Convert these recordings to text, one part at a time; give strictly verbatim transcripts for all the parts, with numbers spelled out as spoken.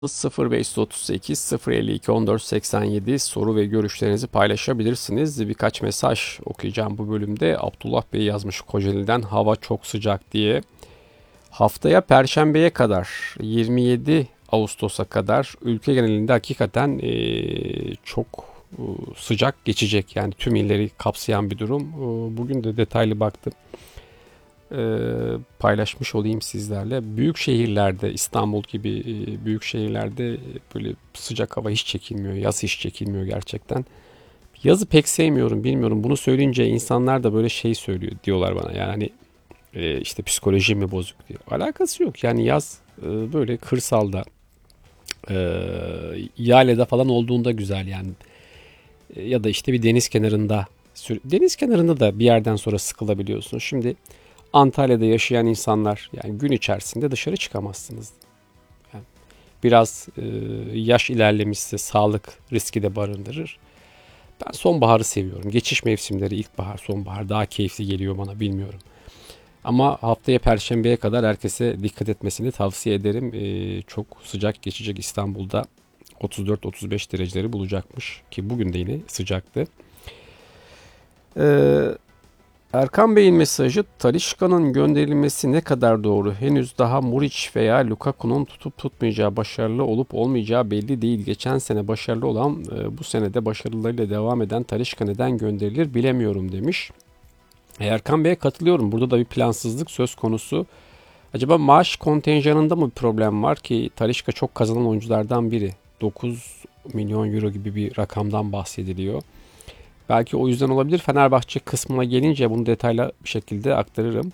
sıfır beş otuz sekiz sıfır elli iki on dört seksen yedi soru ve görüşlerinizi paylaşabilirsiniz. Birkaç mesaj okuyacağım bu bölümde. Abdullah Bey yazmış Kocaeli'den, hava çok sıcak diye. Haftaya Perşembe'ye kadar, yirmi yedi Ağustos'a kadar ülke genelinde hakikaten eee, çok eee, sıcak geçecek. Yani tüm illeri kapsayan bir durum. Eee, Bugün de detaylı baktım. Eee, paylaşmış olayım sizlerle. Büyük şehirlerde, İstanbul gibi eee, büyük şehirlerde böyle sıcak hava hiç çekilmiyor. Yaz hiç çekilmiyor gerçekten. Yazı pek sevmiyorum, bilmiyorum. Bunu söyleyince insanlar da böyle şey söylüyor diyorlar bana. Yani hani, eee, işte psikoloji mi bozuk diyor. Alakası yok. Yani yaz eee, böyle kırsalda, eee Yale'de falan olduğunda güzel yani. E, Ya da işte bir deniz kenarında. Deniz kenarında da bir yerden sonra sıkılabiliyorsun. Şimdi Antalya'da yaşayan insanlar, yani gün içerisinde dışarı çıkamazsınız. Yani biraz e, yaş ilerlemişse sağlık riski de barındırır. Ben sonbaharı seviyorum. Geçiş mevsimleri, ilkbahar, sonbahar daha keyifli geliyor bana, bilmiyorum. Ama haftaya Perşembe'ye kadar herkese dikkat etmesini tavsiye ederim. E, çok sıcak geçecek, İstanbul'da otuz dört otuz beş dereceleri bulacakmış ki bugün de yine sıcaktı. Ee, Erkan Bey'in mesajı: Talisca'nın gönderilmesi ne kadar doğru? Henüz daha Muriç veya Lukaku'nun tutup tutmayacağı, başarılı olup olmayacağı belli değil. Geçen sene başarılı olan, e, bu sene de başarılarıyla devam eden Talisca neden gönderilir bilemiyorum demiş. E, Erkan Bey'e katılıyorum. Burada da bir plansızlık söz konusu. Acaba maaş kontenjanında mı bir problem var ki? Talisca çok kazanan oyunculardan biri. dokuz milyon euro gibi bir rakamdan bahsediliyor. Belki o yüzden olabilir. Fenerbahçe kısmına gelince bunu detaylı bir şekilde aktarırım.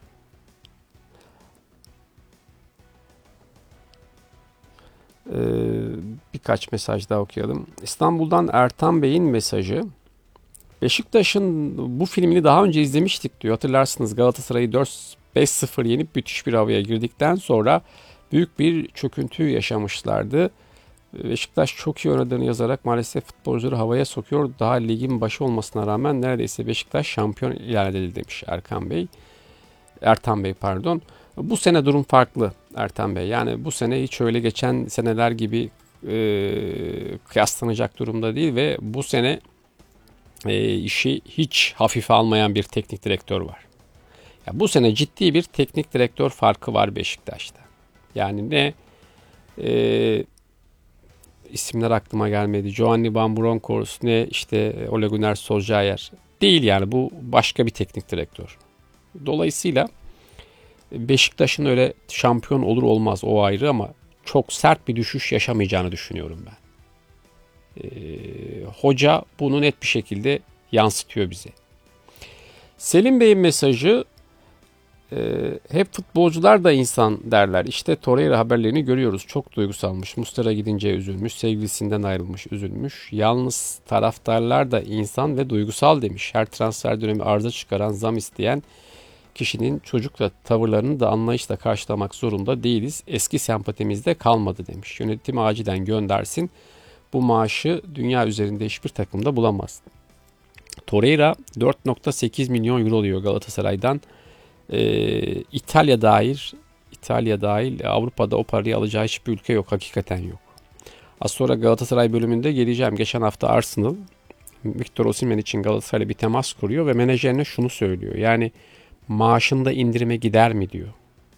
Ee, Birkaç mesaj daha okuyalım. İstanbul'dan Ertan Bey'in mesajı: Beşiktaş'ın bu filmini daha önce izlemiştik diyor. Hatırlarsınız, Galatasaray'ı dört beş sıfır yenip müthiş bir havaya girdikten sonra büyük bir çöküntü yaşamışlardı. Beşiktaş çok iyi oynadığını yazarak maalesef futbolcuları havaya sokuyor. Daha ligin başı olmasına rağmen neredeyse Beşiktaş şampiyon ilan edildi demiş Erkan Bey. Ertan Bey pardon. Bu sene durum farklı Ertan Bey. Yani bu sene hiç öyle geçen seneler gibi e, kıyaslanacak durumda değil ve bu sene e, işi hiç hafife almayan bir teknik direktör var. Ya bu sene ciddi bir teknik direktör farkı var Beşiktaş'ta. Yani ne e, isimler aklıma gelmedi. Giovanni Van Bronckhorst, ne işte Ole Gunnar Solskjaer değil, yani bu başka bir teknik direktör. Dolayısıyla Beşiktaş'ın öyle şampiyon olur olmaz o ayrı, ama çok sert bir düşüş yaşamayacağını düşünüyorum ben. Ee, Hoca bunu net bir şekilde yansıtıyor bize. Selim Bey'in mesajı: e, hep futbolcular da insan derler. İşte Torreira haberlerini görüyoruz. Çok duygusalmış. Muslera gidince üzülmüş. Sevgilisinden ayrılmış, üzülmüş. Yalnız taraftarlar da insan ve duygusal demiş. Her transfer dönemi arıza çıkaran, zam isteyen kişinin çocuk ve tavırlarını da anlayışla karşılamak zorunda değiliz. Eski sempatimizde kalmadı demiş. Yönetim acilen göndersin. Bu maaşı dünya üzerinde hiçbir takımda bulamaz. Torreira dört virgül sekiz milyon euro diyor Galatasaray'dan. Ee, İtalya dahil, İtalya dahil Avrupa'da o parayı alacağı hiçbir ülke yok. Hakikaten yok. Az sonra Galatasaray bölümünde geleceğim. Geçen hafta Arsenal Victor Osimhen için Galatasaray'la bir temas kuruyor ve menajerine şunu söylüyor. Yani maaşında indirime gider mi diyor.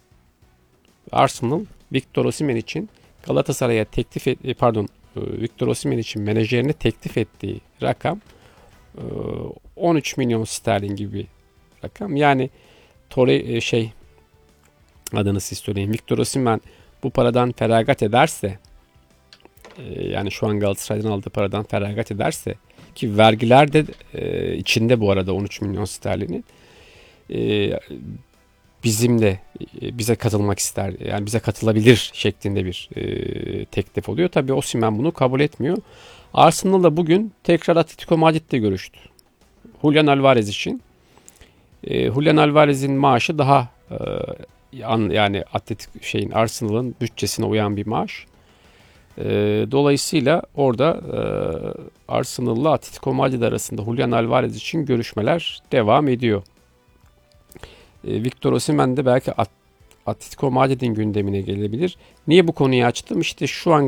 Arsenal Victor Osimhen için Galatasaray'a teklif et, e, pardon Victor Osimhen için menajerine teklif ettiği rakam e, on üç milyon sterlin gibi bir rakam. Yani Torre şey adını siz söyleyin. Victor Osimhen bu paradan feragat ederse, e, yani şu an Galatasaray'dan aldığı paradan feragat ederse, ki vergiler de e, içinde bu arada on üç milyon sterlinin, e, bizimle e, bize katılmak ister, yani bize katılabilir şeklinde bir e, teklif oluyor. Tabii Osimhen bunu kabul etmiyor. Arsenal da bugün tekrar Atletico Madrid'le görüştü. Julian Alvarez için. E, Julian Alvarez'in maaşı daha e, yani Atletik şeyin Arsenal'ın bütçesine uyan bir maaş. E, dolayısıyla orada e, Arsenal'la Atletico Madrid arasında Julian Alvarez için görüşmeler devam ediyor. E, Victor Osimhen de belki At- Atletico Madrid'in gündemine gelebilir. Niye bu konuyu açtım? İşte şu an